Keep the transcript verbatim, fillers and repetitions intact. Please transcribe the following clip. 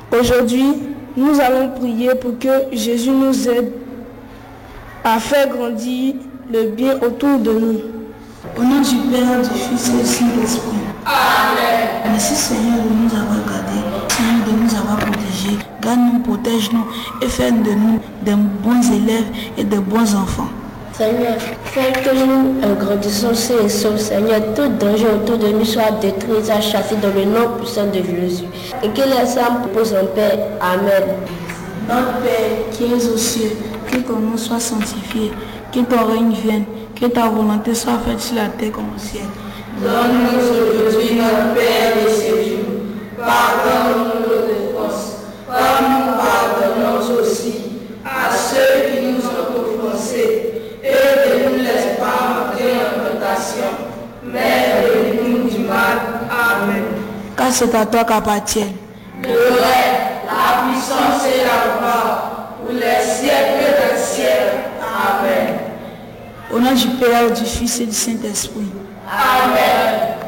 Aujourd'hui, nous allons prier pour que Jésus nous aide à faire grandir le bien autour de nous. Au nom du Père, du Fils et du Saint-Esprit. Amen. Merci Seigneur de nous avoir gardés, Seigneur de nous avoir protégés. Garde-nous, protège-nous et fais de nous de bons élèves et de bons enfants. Seigneur, fais que nous grandissons sains et saufs. Seigneur, tout danger autour de nous soit détruit et chassé dans le nom puissant de Jésus. Et que les saints posent en paix. Amen. Notre Père qui es aux cieux, que ton nom soit sanctifié, que ton règne vienne, que ta volonté soit faite sur la terre comme au ciel. Donne-nous aujourd'hui notre pain de ce jour. Pardonne-nous nos offenses, comme nous pardonnons aussi à ceux qui nous ont offensés. Et ne nous laisse pas entrer en tentation, mais délivre-nous du mal. Amen. Car c'est à toi qu'appartiennent le règne, la puissance et la gloire, pour les siècles des siècles. Amen. Au nom du Père, du Fils et du Saint-Esprit. Amen.